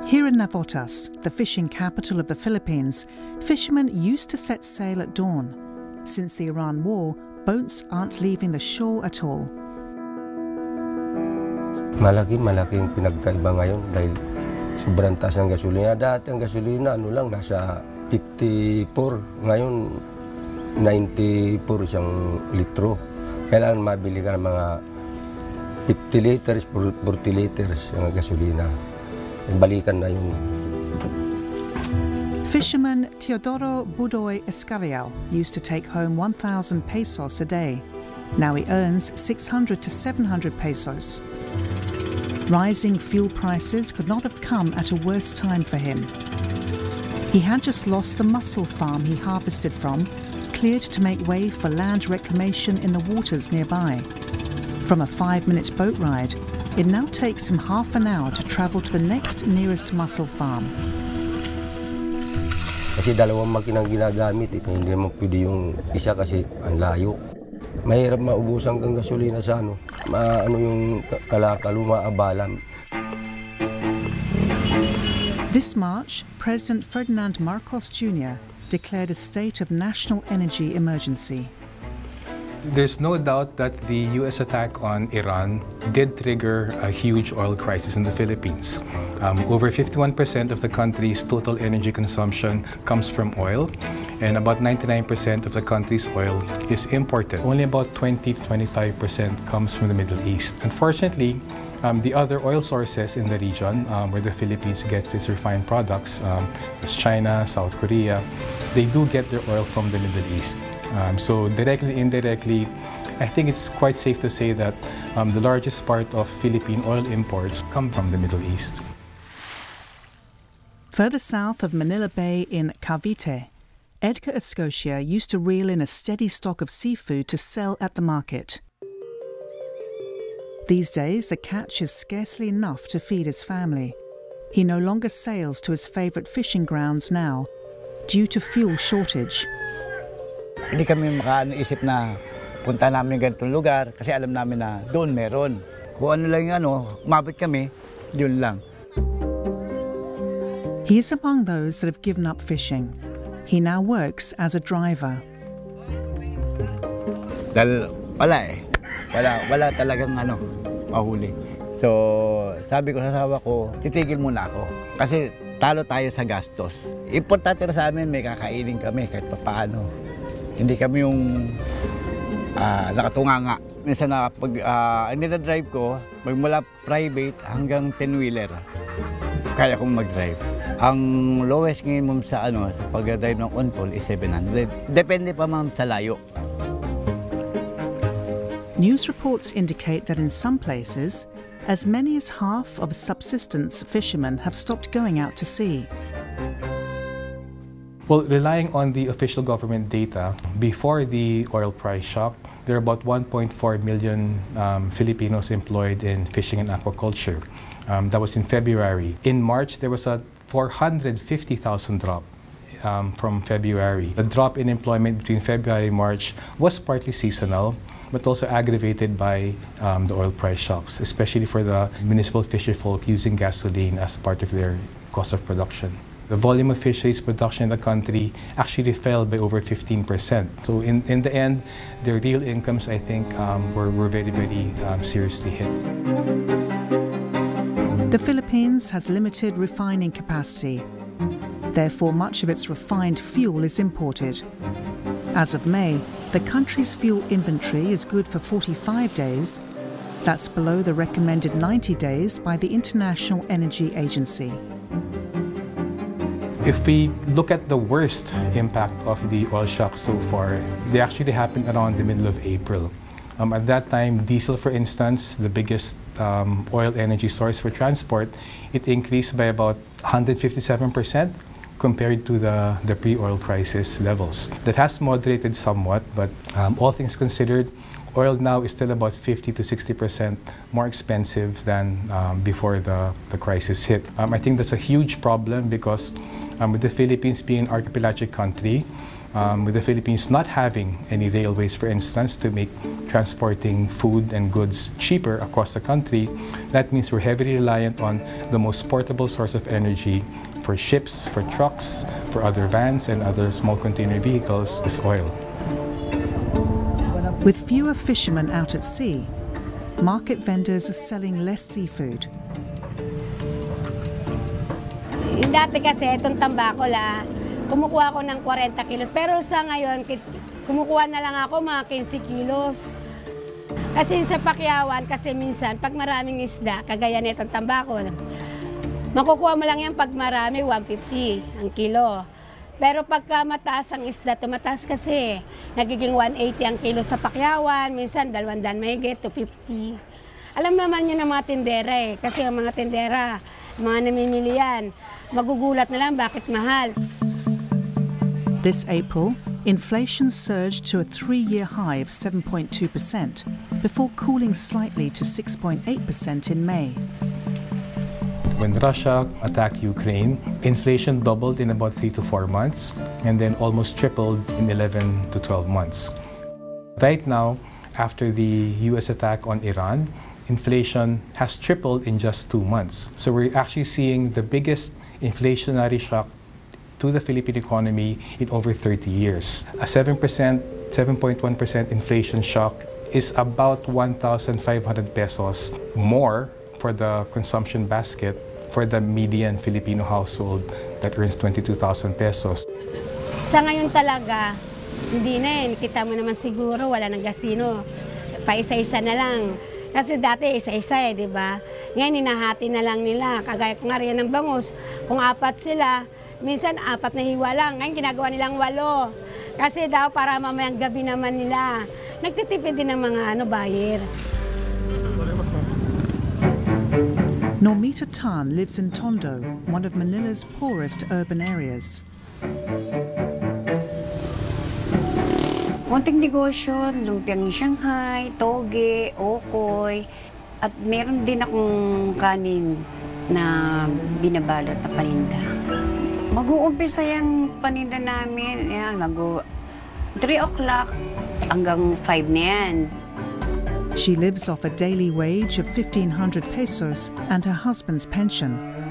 Here in Navotas, the fishing capital of the Philippines, fishermen used to set sail at dawn. Since the Iran war, boats aren't leaving the shore at all. Malaking pinagkaiba ngayon dahil sobrang taas ng gasolina. Dati ang gasolina nasa 54, ngayon 94 isang litro. Kailangan mabili ka ng mga 50 liters, 40 liters ng gasolina. Balikan na yun. Fisherman Teodoro Budoy Escarial used to take home 1,000 pesos a day. Now he earns 600 to 700 pesos. Rising fuel prices could not have come at a worse time for him. He had just lost the mussel farm he harvested from, cleared to make way for land reclamation in the waters nearby. From a 5-minute boat ride, it now takes him half an hour to travel to the next nearest mussel farm. Kasi dalawang makinang ginagamit, hindi naman pwede yung isa kasi ang layo. Mahirap maubusan kang gasolina sa yung kalakal, maabala. This March, President Ferdinand Marcos Jr. declared a state of national energy emergency. There's no doubt that the U.S. attack on Iran did trigger a huge oil crisis in the Philippines. Over 51% of the country's total energy consumption comes from oil, and about 99% of the country's oil is imported. Only about 20 to 25% comes from the Middle East. Unfortunately, the other oil sources in the region where the Philippines gets its refined products, as China, South Korea, they do get their oil from the Middle East. So directly, indirectly, I think it's quite safe to say that the largest part of Philippine oil imports come from the Middle East. Further south of Manila Bay in Cavite, Edgar Escocia used to reel in a steady stock of seafood to sell at the market. These days, the catch is scarcely enough to feed his family. He no longer sails to his favourite fishing grounds now, due to fuel shortage. Hindi kami makaisip na punta namin ganitong lugar kasi alam namin na doon meron. Kung ano lang umabot kami, yun lang. He is among those that have given up fishing. He now works as a driver. Dahil wala talagang mahuli. So, sabi ko sa asawa ko, titigil muna ako. Kasi talo tayo sa gastos. Importante na sa amin, may kakainin kami kahit paano. Hindi kami yung nakatunganga. Minsan nila-drive ko, magmula private hanggang 10-wheeler. Kaya kong mag-drive. Ang lowest ngayon sa pag-drive ng on-call is 700. Depende pa sa layo. News reports indicate that in some places, as many as half of subsistence fishermen have stopped going out to sea. Well, relying on the official government data, before the oil price shock, there are about 1.4 million Filipinos employed in fishing and aquaculture. That was in February. In March, there was a 450,000 drop from February. The drop in employment between February and March was partly seasonal, but also aggravated by the oil price shocks, especially for the municipal fisher folk using gasoline as part of their cost of production. The volume of fisheries production in the country actually fell by over 15%. So in the end, their real incomes, I think, were very, very seriously hit. The Philippines has limited refining capacity. Therefore, much of its refined fuel is imported. As of May, the country's fuel inventory is good for 45 days. That's below the recommended 90 days by the International Energy Agency. If we look at the worst impact of the oil shock so far, they actually happened around the middle of April. At that time, diesel, for instance, the biggest oil energy source for transport, it increased by about 157% compared to the pre-oil crisis levels. That has moderated somewhat, but all things considered, oil now is still about 50 to 60% more expensive than before the crisis hit. I think that's a huge problem because with the Philippines being an archipelagic country, with the Philippines not having any railways, for instance, to make transporting food and goods cheaper across the country, that means we're heavily reliant on the most portable source of energy for ships, for trucks, for other vans and other small container vehicles, is oil. With fewer fishermen out at sea, market vendors are selling less seafood. Dati kasi itong tambakol, kumukuha ko ng 40 kilos. Pero sa ngayon, kumukuha na lang ako mga 15 kilos. Kasi sa Pakyawan, kasi minsan, pag maraming isda, kagaya nitong tambakol, makukuha mo lang yan pag marami, 150 ang kilo. Pero pagka mataas ang isda, tumataas kasi. Nagiging 180 ang kilo sa Pakyawan, minsan 200 mahigit, 250. Alam naman yun ng mga tindera kasi ang mga tindera, mga namimili yan, magugulat na lang bakit mahal. This April, inflation surged to a 3-year high of 7.2% before cooling slightly to 6.8% in May. When Russia attacked Ukraine, inflation doubled in about 3 to 4 months and then almost tripled in 11 to 12 months. Right now, after the US attack on Iran, inflation has tripled in just 2 months. So we're actually seeing the biggest inflationary shock to the Philippine economy in over 30 years. A 7.1% inflation shock is about 1,500 pesos more for the consumption basket for the median Filipino household that earns 22,000 pesos. Sa ngayon talaga, hindi na yun. Kita mo naman siguro, wala nang gasino. Pa-isa-isa na lang. Kasi dati isa-isa di ba? Ngayon, hinahati na lang nila. Kagaya ko nga rin ng bangus. Kung 4 sila, minsan 4 na hiwa lang. Ngayon, ginagawa nilang 8. Kasi daw para mamayang gabi naman nila. Nagtitipid din ng mga buyer. Normita Tan lives in Tondo, one of Manila's poorest urban areas. Konting negosyo, lumpiang Shanghai, toge, okoy, at meron din akong kanin na binabalot na paninda. Mag-uumpisa yung paninda namin, 3 o'clock hanggang 5 na yan. She lives off a daily wage of 1,500 pesos and her husband's pension.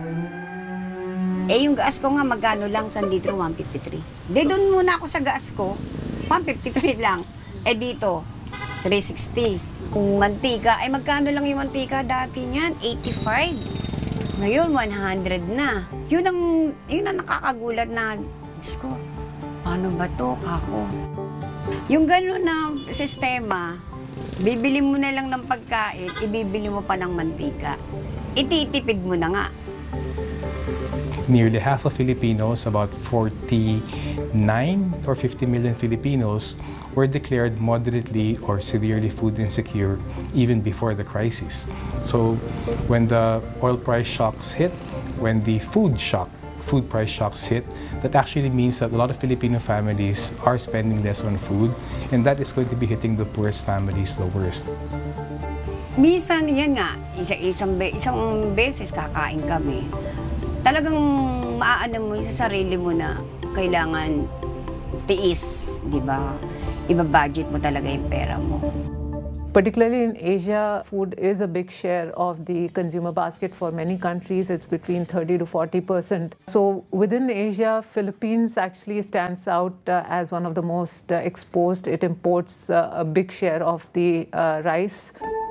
Yung gas ko nga magkano lang sa litro, 153. Doon muna ako sa gas ko, 153 lang. Dito, 360. Kung mantika, magkano lang yung mantika dati niyan? 85. Ngayon, 100 na. Yun ang nakakagulat na, Diyos ko, paano ba to, kako? Yung gano'n na sistema, bibili mo na lang ng pagkain, ibibili mo pa ng mantika. Ititipid mo na nga. Nearly half of Filipinos, about 49 or 50 million Filipinos, were declared moderately or severely food insecure even before the crisis. So when the oil price shocks hit, when the food price shocks hit, that actually means that a lot of Filipino families are spending less on food, and that is going to be hitting the poorest families the worst. Minsan, yan nga, isang beses kakain kami. Talagang maaano mo sa sarili mo na kailangan tiis, di ba? Iba-budget mo talaga yung pera mo. Particularly in Asia, food is a big share of the consumer basket for many countries. It's between 30 to 40%. So within Asia, Philippines actually stands out as one of the most exposed. It imports a big share of the rice.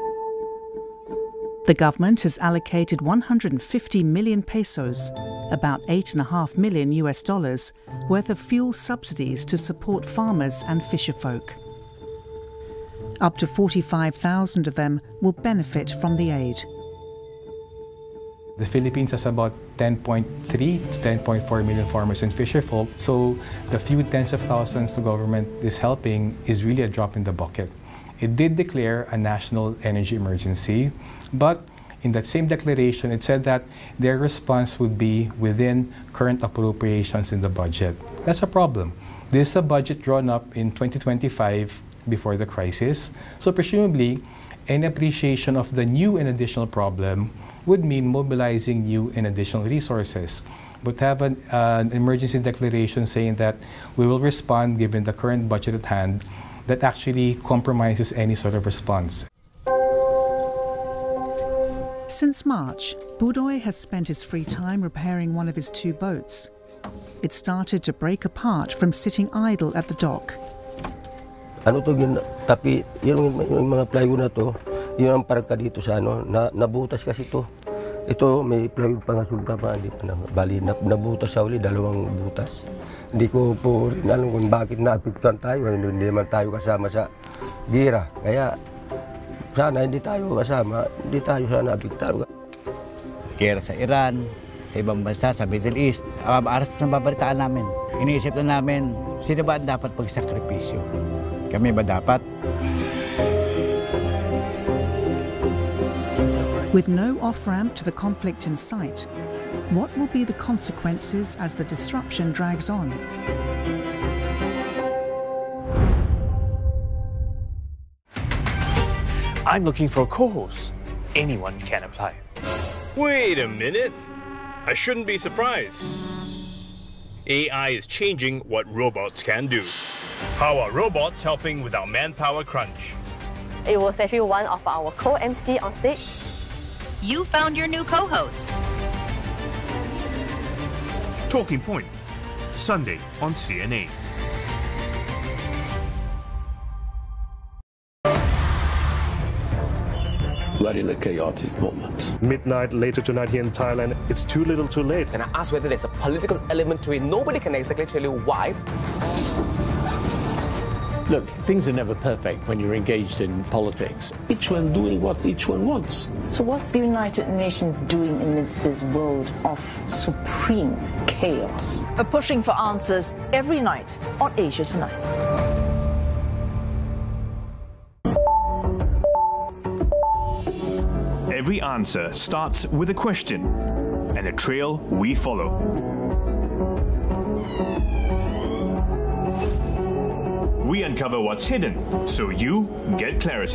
The government has allocated 150 million pesos, about $8.5 million worth of fuel subsidies to support farmers and fisherfolk. Up to 45,000 of them will benefit from the aid. The Philippines has about 10.3 to 10.4 million farmers and fisherfolk, so the few tens of thousands the government is helping is really a drop in the bucket. It did declare a national energy emergency, but in that same declaration, it said that their response would be within current appropriations in the budget. That's a problem. This is a budget drawn up in 2025 before the crisis, so presumably, any appreciation of the new and additional problem would mean mobilizing new and additional resources, but have an emergency declaration saying that we will respond given the current budget at hand that actually compromises any sort of response. Since March, Budoy has spent his free time repairing one of his 2 boats. It started to break apart from sitting idle at the dock. Ano to, tapi yung mga plywood na to, yun ang parka dito sa nabutas kasi to. Ito, may plywood pangasulta pa, bali nabutas sa uli, 2 butas. Hindi ko po rin alam kung bakit naapektuhan tayo, hindi naman tayo kasama sa gira. Kaya sana hindi tayo kasama, hindi tayo sana apektuhan. Gera sa Iran, sa ibang bansa, sa Middle East, aras na babalitaan namin. Iniisip na namin, sino ba dapat pagsakripisyo? Kami ba dapat? With no off-ramp to the conflict in sight, what will be the consequences as the disruption drags on? I'm looking for a co-host. Anyone can apply. Wait a minute. I shouldn't be surprised. AI is changing what robots can do. How are robots helping with our manpower crunch? It was actually one of our co-MC on stage. You found your new co-host. Talking Point, Sunday on CNA. We're in a chaotic moment. Midnight later tonight here in Thailand, it's too little too late. And I asked whether there's a political element to it. Nobody can exactly tell you why. Look, things are never perfect when you're engaged in politics. Each one doing what each one wants. So what's the United Nations doing amidst this world of supreme chaos? We're pushing for answers every night on Asia Tonight. Every answer starts with a question and a trail we follow. We uncover what's hidden so you get clarity.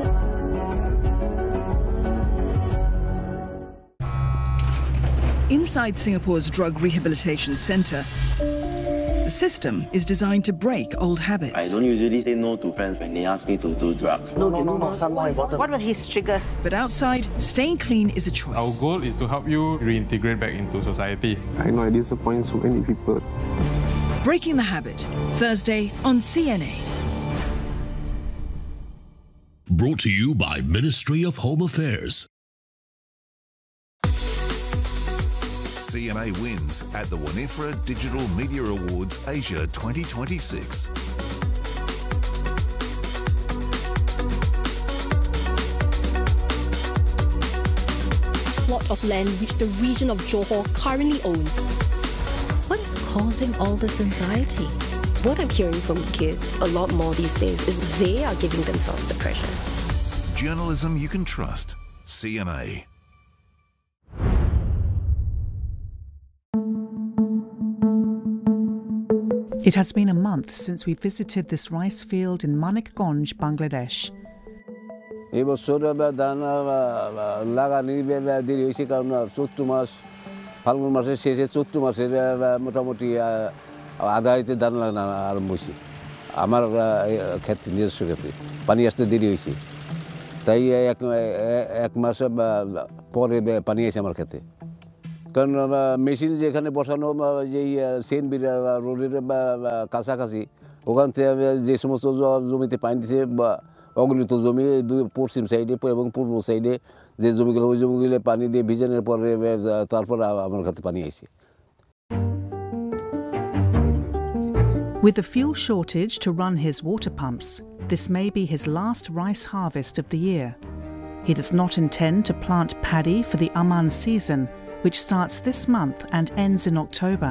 Inside Singapore's Drug Rehabilitation Centre, the system is designed to break old habits. I don't usually say no to friends when they ask me to do drugs. No, some more important. What were his triggers? But outside, staying clean is a choice. Our goal is to help you reintegrate back into society. I know I disappoint so many people. Breaking the Habit, Thursday on CNA. Brought to you by Ministry of Home Affairs. CNA wins at the Winifred Digital Media Awards Asia 2026. Plot of land which the region of Johor currently owns. What is causing all this anxiety? What I'm hearing from kids a lot more these days is they are giving themselves the pressure. Journalism you can trust. CNA. It has been a month since we visited this rice field in Manikganj, Bangladesh. ফাল্গুন মাসের শেষে চৈত্র মাসের মোটামুটি আদায়তে ধান লাগানো আরম্ভ হয়েছে আমার ক্ষেত্রে নিজস্ব ক্ষেত্রে পানি আসতে দেরি হয়েছে তাই এক মাস পরে পানি আসে আমার ক্ষেত্রে কারণ মেশিন যেখানে বসানো যেই সেন বিরা রোডের কাছাকাছি ওখান থেকে যে সমস্ত জমিতে পানি দিছে বা অগণিত জমি পশ্চিম সাইডে এবং পূর্ব সাইডে যে জমিগুলো ওই জমিগুলো পানি দিয়ে ভিজানোর পরে তারপর আমার কাছে পানি আসে With the fuel shortage to run his water pumps, this may be his last rice harvest of the year. He does not intend to plant paddy for the Aman season, which starts this month and ends in October.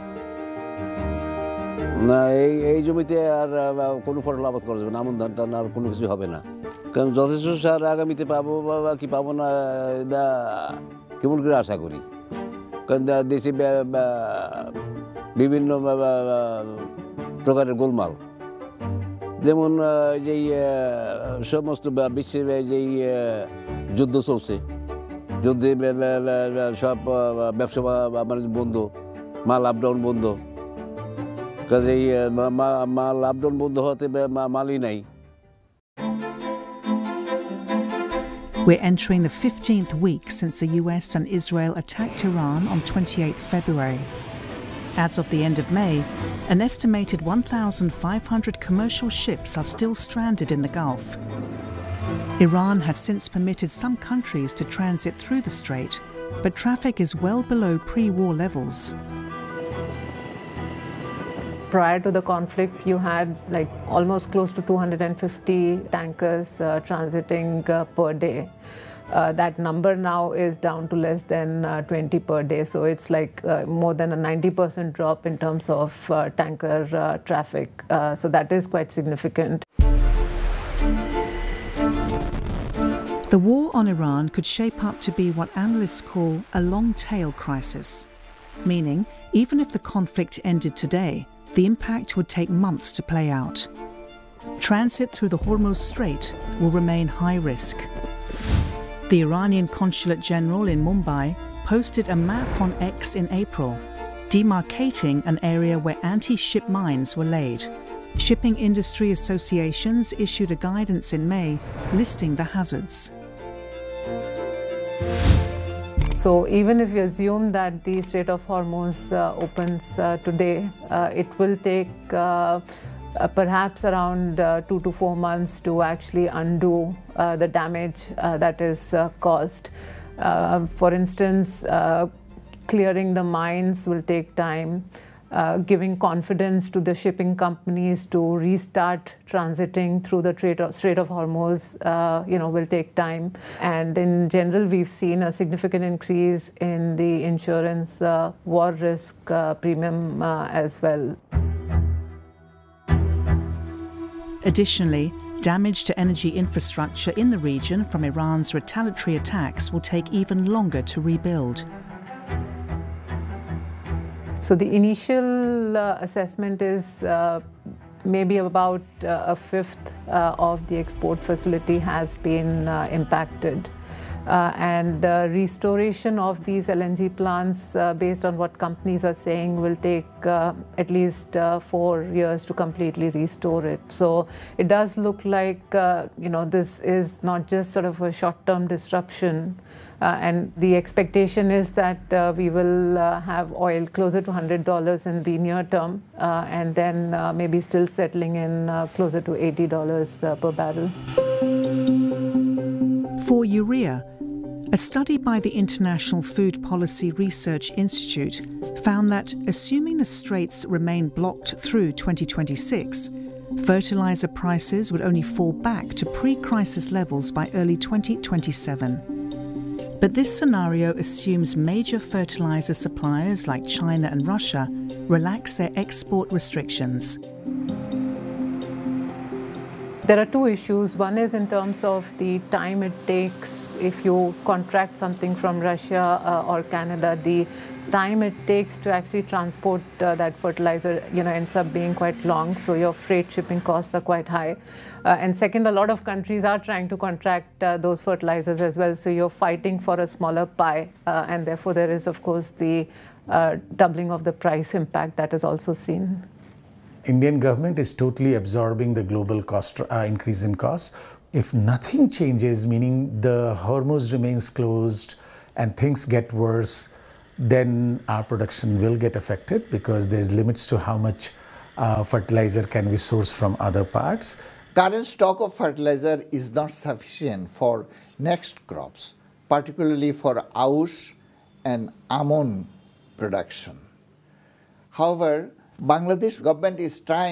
না এই জমিতে আর কোনো ফসল আবাদ করা যাবে না আমন ধান টান আর কোনো কিছু হবে না কারণ যথেষ্ট সার আগামীতে পাবো বা কি পাবো না এটা কেমন করে আশা করি কারণ দেশে বিভিন্ন প্রকারের গোলমাল যেমন যেই সমস্ত বিশ্বে যেই যুদ্ধ চলছে যদি সব ব্যবসা বাণিজ্য বন্ধ, মাল আপ ডাউন বন্ধ, কাজে মাল আপ ডাউন বন্ধ হতে মালই নাই। We're entering the 15th week since the US and Israel attacked Iran on 28th February. As of the end of May, an estimated 1,500 commercial ships are still stranded in the Gulf. Iran has since permitted some countries to transit through the strait, but traffic is well below pre-war levels. Prior to the conflict, you had like almost close to 250 tankers transiting per day. That number now is down to less than 20 per day. So it's like more than a 90% drop in terms of tanker traffic. So that is quite significant. The war on Iran could shape up to be what analysts call a long tail crisis, meaning even if the conflict ended today, the impact would take months to play out. Transit through the Hormuz Strait will remain high risk. The Iranian Consulate General in Mumbai posted a map on X in April, demarcating an area where anti-ship mines were laid. Shipping industry associations issued a guidance in May listing the hazards. So even if you assume that the Strait of Hormuz opens today, it will take perhaps around 2 to 4 months to actually undo the damage that is caused. For instance, clearing the mines will take time. Giving confidence to the shipping companies to restart transiting through the Strait of Hormuz, will take time. And in general, we've seen a significant increase in the insurance war risk premium as well. Additionally, damage to energy infrastructure in the region from Iran's retaliatory attacks will take even longer to rebuild. So the initial assessment is maybe about a fifth of the export facility has been impacted. And restoration of these LNG plants, based on what companies are saying, will take at least 4 years to completely restore it. So it does look like, this is not just sort of a short-term disruption. And the expectation is that we will have oil closer to $100 in the near term, and then maybe still settling in closer to $80 per barrel. For urea, a study by the International Food Policy Research Institute found that, assuming the straits remain blocked through 2026, fertilizer prices would only fall back to pre-crisis levels by early 2027. But this scenario assumes major fertilizer suppliers like China and Russia relax their export restrictions. There are two issues. One is in terms of the time it takes if you contract something from Russia or Canada, the time it takes to actually transport that fertilizer, ends up being quite long. So your freight shipping costs are quite high. And second, a lot of countries are trying to contract those fertilizers as well. So you're fighting for a smaller pie. And therefore, there is, of course, the doubling of the price impact that is also seen. Indian government is totally absorbing the global cost increase in cost. If nothing changes, meaning the Hormuz remains closed and things get worse, then our production will get affected because there's limits to how much fertilizer can we source from other parts. Current stock of fertilizer is not sufficient for next crops, particularly for Aus and almond production. However, Bangladesh government is trying